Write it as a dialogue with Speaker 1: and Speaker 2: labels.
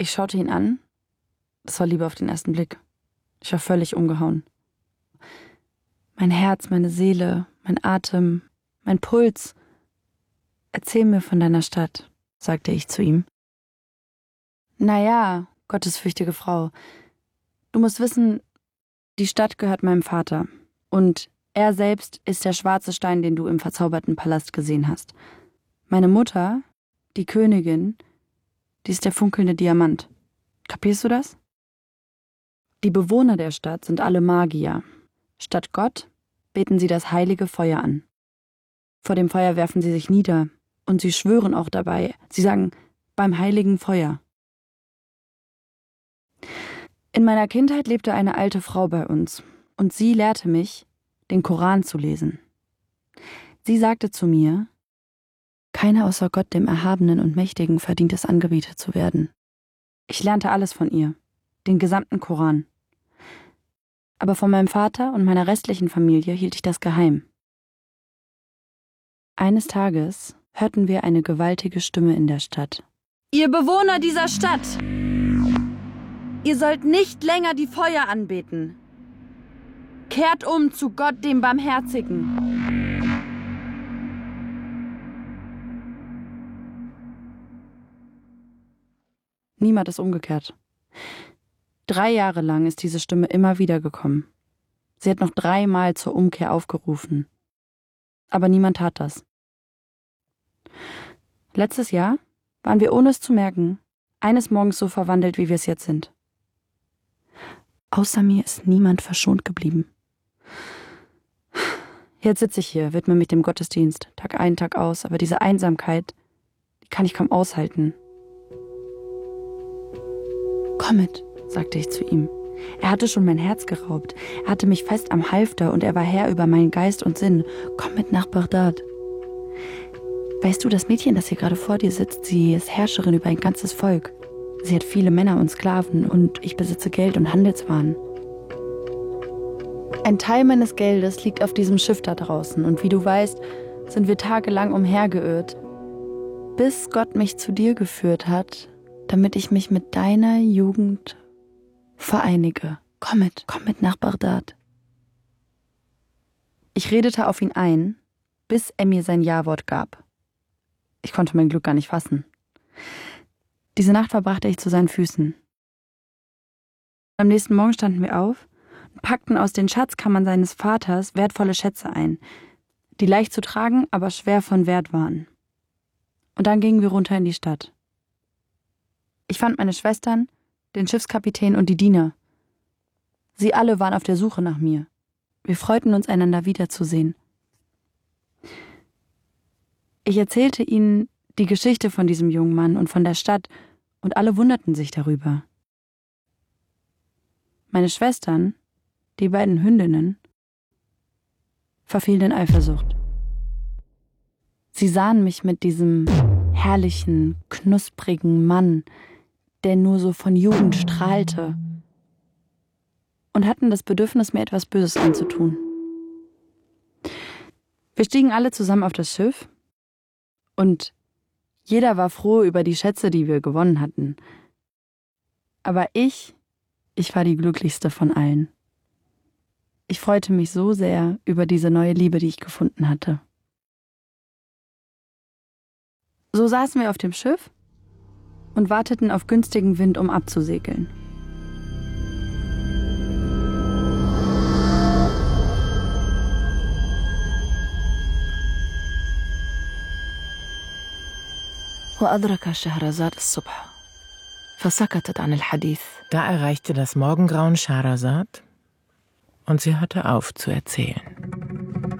Speaker 1: Ich schaute ihn an. Das war Liebe auf den ersten Blick. Ich war völlig umgehauen. Mein Herz, meine Seele, mein Atem, mein Puls. Erzähl mir von deiner Stadt, sagte ich zu ihm. Naja, gottesfürchtige Frau, du musst wissen, die Stadt gehört meinem Vater. Und er selbst ist der schwarze Stein, den du im verzauberten Palast gesehen hast. Meine Mutter, die Königin, die ist der funkelnde Diamant. Kapierst du das? Die Bewohner der Stadt sind alle Magier. Statt Gott beten sie das heilige Feuer an. Vor dem Feuer werfen sie sich nieder und sie schwören auch dabei. Sie sagen, beim heiligen Feuer. In meiner Kindheit lebte eine alte Frau bei uns und sie lehrte mich, den Koran zu lesen. Sie sagte zu mir, keiner außer Gott, dem Erhabenen und Mächtigen, verdient es, angebetet zu werden. Ich lernte alles von ihr, den gesamten Koran. Aber von meinem Vater und meiner restlichen Familie hielt ich das geheim. Eines Tages hörten wir eine gewaltige Stimme in der Stadt. Ihr Bewohner dieser Stadt! Ihr sollt nicht länger die Feuer anbeten. Kehrt um zu Gott, dem Barmherzigen. Niemand ist umgekehrt. 3 Jahre lang ist diese Stimme immer wieder gekommen. Sie hat noch 3 Mal zur Umkehr aufgerufen. Aber niemand tat das. Letztes Jahr waren wir, ohne es zu merken, eines Morgens so verwandelt, wie wir es jetzt sind. Außer mir ist niemand verschont geblieben. Jetzt sitze ich hier, widme mich dem Gottesdienst, Tag ein, Tag aus, aber diese Einsamkeit, die kann ich kaum aushalten. Komm mit, sagte ich zu ihm. Er hatte schon mein Herz geraubt. Er hatte mich fest am Halfter und er war Herr über meinen Geist und Sinn. Komm mit nach Bagdad. Weißt du, das Mädchen, das hier gerade vor dir sitzt, sie ist Herrscherin über ein ganzes Volk. Sie hat viele Männer und Sklaven und ich besitze Geld und Handelswaren. Ein Teil meines Geldes liegt auf diesem Schiff da draußen und wie du weißt, sind wir tagelang umhergeirrt, bis Gott mich zu dir geführt hat, damit ich mich mit deiner Jugend vereinige. Komm mit nach Bagdad. Ich redete auf ihn ein, bis er mir sein Ja-Wort gab. Ich konnte mein Glück gar nicht fassen. Diese Nacht verbrachte ich zu seinen Füßen. Am nächsten Morgen standen wir auf und packten aus den Schatzkammern seines Vaters wertvolle Schätze ein, die leicht zu tragen, aber schwer von Wert waren. Und dann gingen wir runter in die Stadt. Ich fand meine Schwestern, den Schiffskapitän und die Diener. Sie alle waren auf der Suche nach mir. Wir freuten uns, einander wiederzusehen. Ich erzählte ihnen die Geschichte von diesem jungen Mann und von der Stadt, und alle wunderten sich darüber. Meine Schwestern, die beiden Hündinnen, verfielen in Eifersucht. Sie sahen mich mit diesem herrlichen, knusprigen Mann, der nur so von Jugend strahlte, und hatten das Bedürfnis, mir etwas Böses anzutun. Wir stiegen alle zusammen auf das Schiff und jeder war froh über die Schätze, die wir gewonnen hatten. Aber ich war die glücklichste von allen. Ich freute mich so sehr über diese neue Liebe, die ich gefunden hatte. So saßen wir auf dem Schiff und warteten auf günstigen Wind, um abzusegeln.
Speaker 2: Da erreichte das Morgengrauen Schahrazad und sie hörte auf zu erzählen.